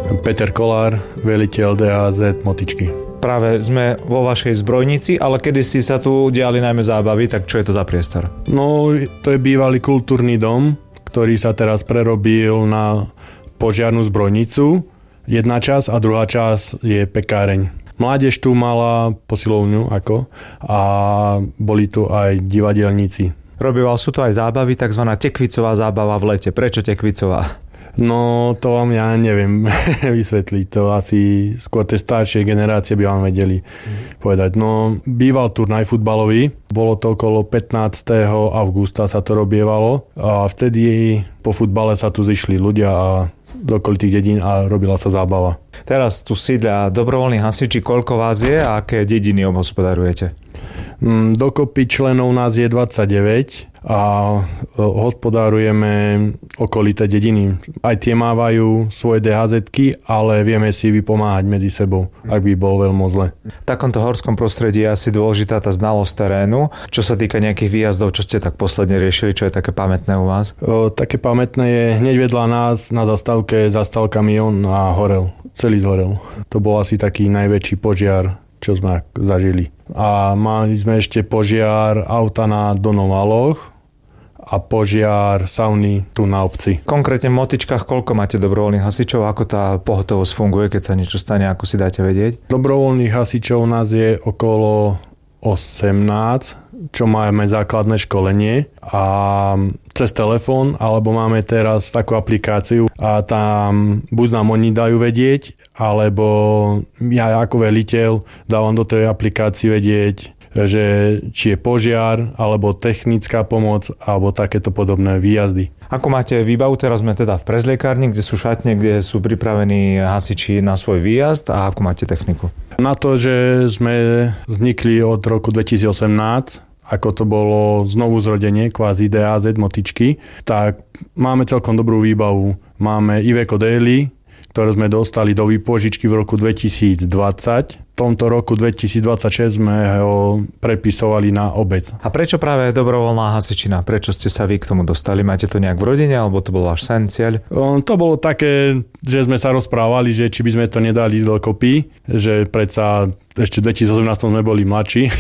Peter Kolár, veliteľ DHZ Motičky. Práve sme vo vašej zbrojnici, ale kedysi sa tu diali najmä zábavy, tak čo je to za priestor? No, to je bývalý kultúrny dom, ktorý sa teraz prerobil na požiarnu zbrojnicu. Jedna časť a druhá časť je pekáreň. Mládež tu mala posilovňu a boli tu aj divadelníci. Robieval sú to aj zábavy, takzvaná tekvicová zábava v lete. Prečo tekvicová? No, to vám ja neviem vysvetliť. To asi skôr tie staršie generácie by vám vedeli povedať. No, býval turnaj futbalový. Bolo to okolo 15. augusta sa to robievalo. A vtedy po futbale sa tu zišli ľudia a do okolitých dedín a robila sa zábava. Teraz tu sídlia dobrovoľní hasiči. Koľko vás je a aké dediny obhospodarujete? Dokopy členov nás je 29 a hospodárujeme okolité dediny. Aj tie mávajú svoje DHZ-ky, ale vieme si vypomáhať medzi sebou, ak by bol veľmi zle. V takomto horskom prostredí je asi dôležitá tá znalosť terénu. Čo sa týka nejakých výjazdov, čo ste tak posledne riešili, čo je také pamätné u vás? Také pamätné je hneď vedľa nás na zastávke zastal kamión a horel. Celý zhorel. To bol asi taký najväčší požiar, čo sme zažili. A mali sme ešte požiar auta na Donovaloch a požiar sauny tu na obci. Konkrétne v Motičkách koľko máte dobrovoľných hasičov? Ako tá pohotovosť funguje, keď sa niečo stane, ako si dáte vedieť? Dobrovoľných hasičov nás je okolo 18, čo máme základné školenie a cez telefón, alebo máme teraz takú aplikáciu a tam buď nám oni dajú vedieť, alebo ja ako veliteľ dávam do tej aplikácii vedieť, že či je požiar, alebo technická pomoc, alebo takéto podobné výjazdy. Ako máte výbavu? Teraz sme teda v prezliekárni, kde sú šatne, kde sú pripravení hasiči na svoj výjazd a ako máte techniku? Na to, že sme vznikli od roku 2018, ako to bolo znovu zrodenie, kvázi DHZ Motičky, tak máme celkom dobrú výbavu. Máme Iveco Daily, ktoré sme dostali do výpožičky v roku 2020. V tomto roku 2026 sme ho prepisovali na obec. A prečo práve dobrovoľná hasičina? Prečo ste sa vy k tomu dostali? Máte to nejak v rodine, alebo to bol váš sen, cieľ? To bolo také, že sme sa rozprávali, že či by sme to nedali dokopy, že predsa ešte v 2018 sme boli mladší,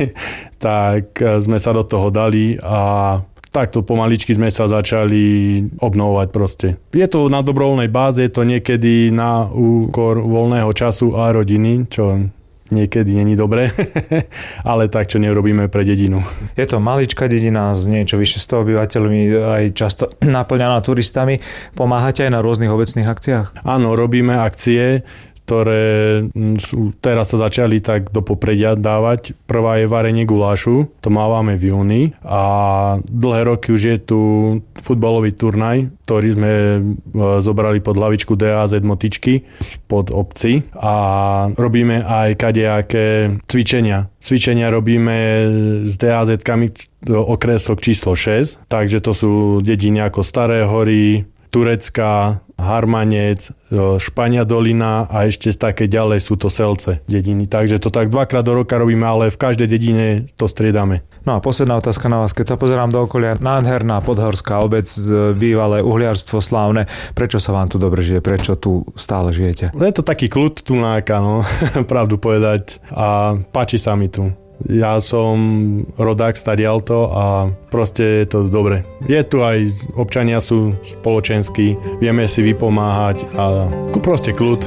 tak sme sa do toho dali a takto pomaličky sme sa začali obnovovať proste. Je to na dobrovoľnej báze, je to niekedy na úkor voľného času a rodiny, čo niekedy není dobré, ale tak, čo nerobíme pre dedinu. Je to maličká dedina s niečo vyše 100 obyvateľmi, aj často naplňaná turistami. Pomáhate aj na rôznych obecných akciách? Áno, robíme akcie, ktoré teraz sa začali tak do popredia dávať. Prvá je varenie gulášu, to mávame v júni a dlhé roky už je tu futbalový turnaj, ktorý sme zobrali pod hlavičku DHZ Motičky spod obci a robíme aj kadejaké cvičenia. Cvičenia robíme s DHZ-kami okresok číslo 6, takže to sú dediny ako Staré hory, Turecká, Harmanec, Špania dolina a ešte také ďalej sú to Selce dediny. Takže to tak dvakrát do roka robíme, ale v každej dedine to striedame. No a posledná otázka na vás. Keď sa pozerám do okolia, nádherná podhorská obec, bývalé uhliarstvo slávne. Prečo sa vám tu dobre žije? Prečo tu stále žijete? Je to taký kľud tu pravdu povedať a páči sa mi tu. Ja som rodák stadialto a proste je to dobre. Je tu aj, občania sú spoločenskí, vieme si vypomáhať a proste kľud.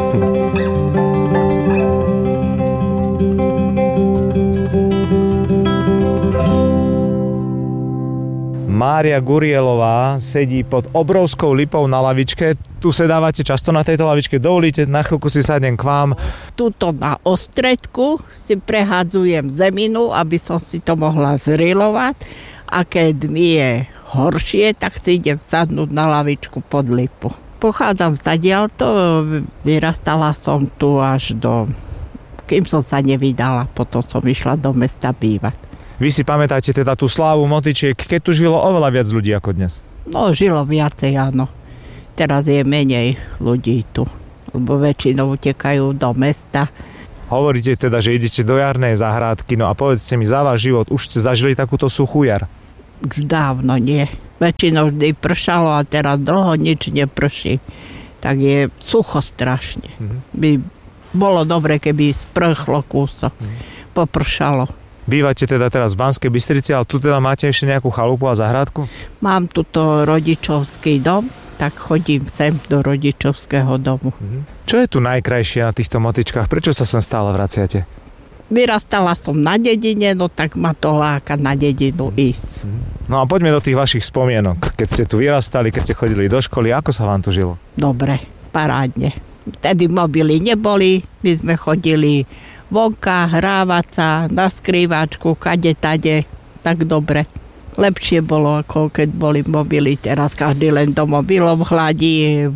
Mária Gurielová sedí pod obrovskou lipou na lavičke. Tu sedávate často na tejto lavičke. Dovolíte, na chvíľku si sadnem k vám. Tuto na ostredku si prehádzujem zeminu, aby som si to mohla zrilovať. A keď mi je horšie, tak si idem sadnúť na lavičku pod lipu. Pochádzam zadiaľto, vyrastala som tu až kým som sa nevydala, potom som išla do mesta bývať. Vy si pamätáte teda tú slávu Motičiek, keď tu žilo oveľa viac ľudí ako dnes? No, žilo viacej, áno. Teraz je menej ľudí tu, lebo väčšinou utekajú do mesta. Hovoríte teda, že idete do jarnej záhradky, no a povedzte mi, za váš život už ste zažili takúto suchú jar? Už dávno nie. Väčšinou vždy pršalo a teraz dlho nič neprší. tak je sucho strašne. By bolo dobre, keby sprchlo kúsok, popršalo. Bývate teda teraz v Banskej Bystrici, ale tu teda máte ešte nejakú chalupu a záhradku? Mám tuto rodičovský dom, tak chodím sem do rodičovského domu. Čo je tu najkrajšie na týchto motičkách? Prečo sa sem stále vraciate? Vyrastala som na dedine, no tak ma to láka na dedinu ísť. No a poďme do tých vašich spomienok. Keď ste tu vyrastali, keď ste chodili do školy, ako sa vám tu žilo? Dobre, parádne. Vtedy mobily neboli, my sme chodili vonka, hrávať sa, na skrývačku, kade tade, tak dobre. Lepšie bolo, ako keď boli mobily. Teraz každý len do mobilov hladí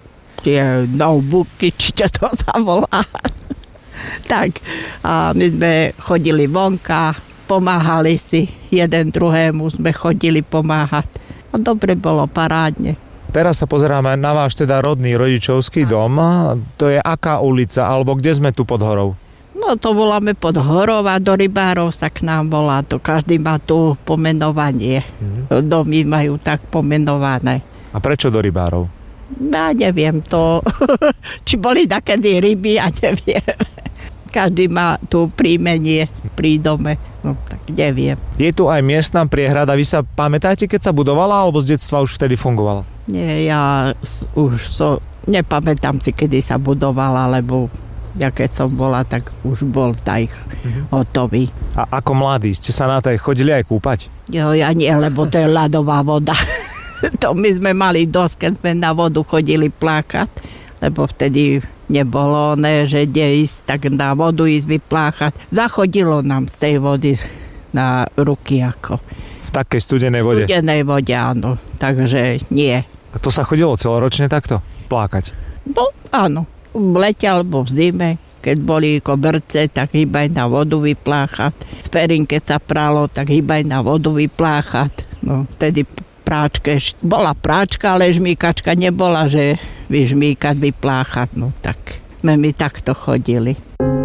tie notebooky, či čo to sa volá. Tak, a my sme chodili vonka, pomáhali si, jeden druhému sme chodili pomáhať. A dobre bolo, parádne. Teraz sa pozeráme na váš teda rodný rodičovský dom. To je aká ulica, alebo kde sme tu pod horou? No to voláme pod horou a do Rybárov sa k nám volá. To každý má tu pomenovanie. Domy majú tak pomenované. A prečo do Rybárov? Ja neviem to. Či boli takedy ryby, ja neviem. Každý má tu príjmenie pri dome. No tak neviem. Je tu aj miestna priehrada. Vy sa pamätáte, keď sa budovala, alebo z detstva už vtedy fungovala? Nie, ja už nepamätám si, kedy sa budovala, lebo ja keď som bola, tak už bol taj hotový. A ako mladí, ste sa na tej chodili aj kúpať? Jo, ja nie, lebo to je ľadová voda. To my sme mali dosť, keď sme na vodu chodili plakať, lebo vtedy nebolo, že kde ísť, tak na vodu ísť vypláchať. Zachodilo nám z tej vody na ruky ako. V takej studenej vode? V studenej vode, áno. Takže nie. A to sa chodilo celoročne takto? Plákať? No, áno. V lete alebo v zime, keď boli koberce, tak hýbaj na vodu vypláchať. Z perín, keď sa pralo, tak hýbaj na vodu vypláchať. No, vtedy práčke, bola práčka, ale žmýkačka nebola, že vyžmýkať, vypláchať. No tak sme my takto chodili.